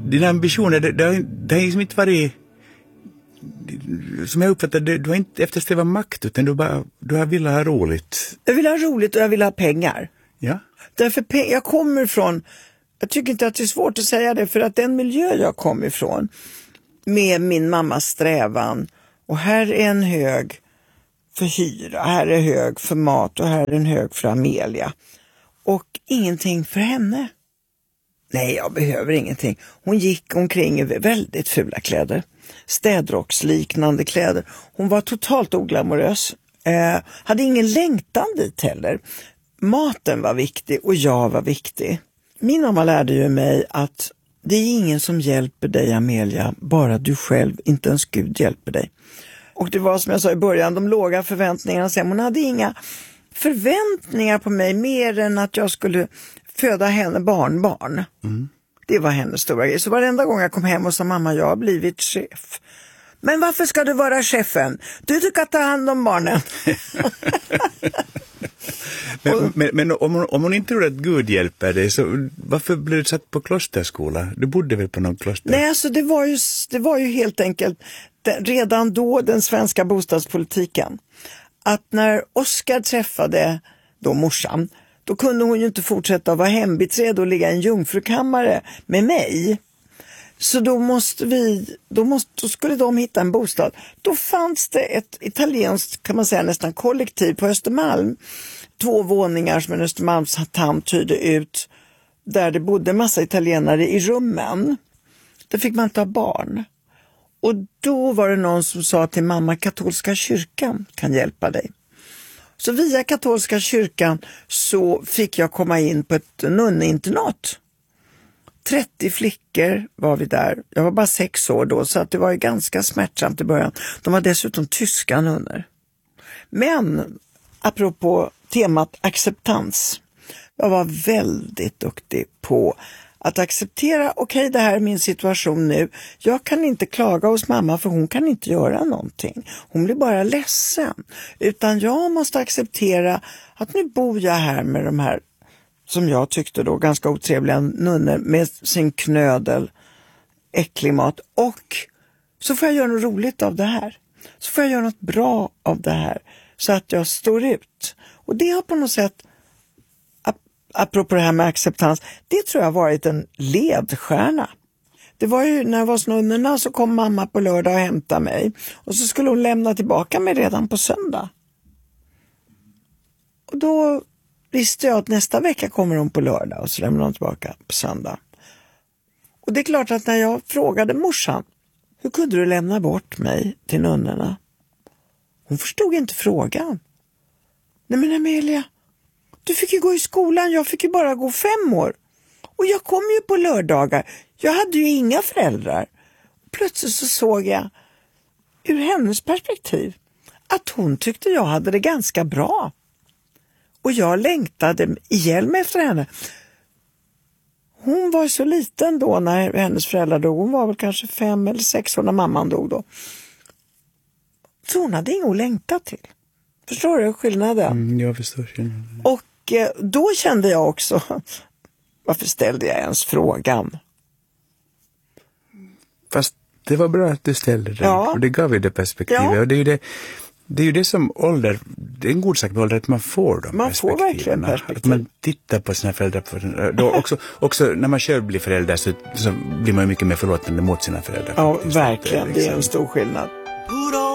dina ambitioner, det har liksom inte varit, som jag uppfattar det, du har inte eftersträvat makt, utan du har velat ha roligt. Jag vill ha roligt och jag vill ha pengar. Ja. Därför jag kommer ifrån, jag tycker inte att det är svårt att säga det, för att den miljö jag kom ifrån med min mammas strävan, och här är en hög för hyra, här är hög för mat och här är en hög för Amelia. Och ingenting för henne. Nej, jag behöver ingenting. Hon gick omkring i väldigt fula kläder. Städrocksliknande kläder. Hon var totalt oglamorös. Hade ingen längtan dit heller. Maten var viktig och jag var viktig. Min mamma lärde ju mig att det är ingen som hjälper dig, Amelia, bara du själv, inte ens Gud hjälper dig. Och det var som jag sa i början, de låga förväntningarna. Hon hade inga förväntningar på mig mer än att jag skulle föda henne barnbarn. Mm. Det var hennes stora grej. Så varenda gång jag kom hem och sa, mamma, jag har blivit chef. Men varför ska du vara chefen? Du ska ta hand om barnen. men om hon inte tror att Gud hjälper dig, så varför blev du satt på klosterskola? Du bodde väl på någon kloster? Nej, alltså det var ju helt enkelt redan då den svenska bostadspolitiken. Att när Oskar träffade då morsan, då kunde hon ju inte fortsätta att vara hembiträd och ligga i en jungfrukammare med mig. Så då skulle de hitta en bostad. Då fanns det ett italienskt, kan man säga, nästan kollektiv på Östermalm. 2 våningar som en Östermalmstam tydde ut, där det bodde en massa italienare i rummen. Där fick man inte ha barn. Och då var det någon som sa till mamma, katolska kyrkan kan hjälpa dig. Så via katolska kyrkan så fick jag komma in på ett nunneinternat. 30 flickor var vi där. Jag var bara 6 år då, så att det var ju ganska smärtsamt i början. De var dessutom tyska nunnor. Men apropå temat acceptans. Jag var väldigt duktig på att acceptera, okej, det här är min situation nu. Jag kan inte klaga hos mamma för hon kan inte göra någonting. Hon blir bara ledsen. Utan jag måste acceptera att nu bor jag här med de här, som jag tyckte då, ganska otrevliga nunnor med sin knödel, äcklig mat. Och så får jag göra något roligt av det här. Så får jag göra något bra av det här. Så att jag står ut. Och det har på något sätt, apropå det här med acceptans, det tror jag har varit en ledstjärna. Det var ju när jag var hos nunnorna, så kom mamma på lördag och hämtade mig. Och så skulle hon lämna tillbaka mig redan på söndag. Och då visste jag att nästa vecka kommer hon på lördag och så lämnar hon tillbaka på söndag. Och det är klart att när jag frågade morsan, hur kunde du lämna bort mig till nunnorna? Hon förstod inte frågan. Nej men Amelia, du fick ju gå i skolan, jag fick ju bara gå 5 år. Och jag kom ju på lördagar, jag hade ju inga föräldrar. Plötsligt så såg jag ur hennes perspektiv att hon tyckte jag hade det ganska bra. Och jag längtade ihjäl mig efter henne. Hon var så liten då när hennes föräldrar dog. Hon var väl kanske 5 eller 6 år när mamman dog då. Så hon hade inget att längta till. Förstår du skillnaden? Jag förstår skillnaden. Och då kände jag också, varför ställde jag ens frågan? Fast det var bra att du ställde den. Ja. Och det gav ju det perspektivet. Ja. Och det är ju det som ålder, det är en god sak med ålder, att man får de man får verkligen perspektiv. Att man tittar på sina föräldrar. Då också när man själv blir förälder så blir man ju mycket mer förlåtande mot sina föräldrar. Ja, verkligen. Det är en stor skillnad.